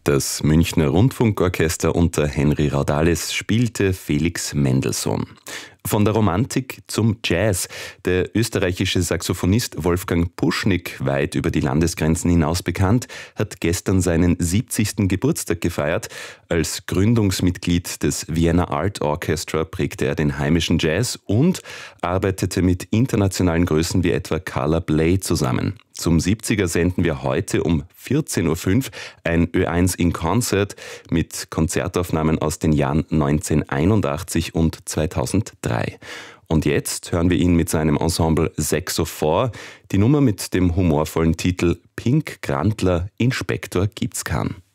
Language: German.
Das Münchner Rundfunkorchester unter Henry Raudales spielte Felix Mendelssohn. Von der Romantik zum Jazz. Der österreichische Saxophonist Wolfgang Puschnig, weit über die Landesgrenzen hinaus bekannt, hat gestern seinen 70. Geburtstag gefeiert. Als Gründungsmitglied des Vienna Art Orchestra prägte er den heimischen Jazz und arbeitete mit internationalen Größen wie etwa Carla Bley zusammen. Zum 70er senden wir heute um 14.05 Uhr ein Ö1 in Concert mit Konzertaufnahmen aus den Jahren 1981 und 2003. Und jetzt hören wir ihn mit seinem Ensemble Saxophor, die Nummer mit dem humorvollen Titel Pink Grantler Inspektor gibt's kann.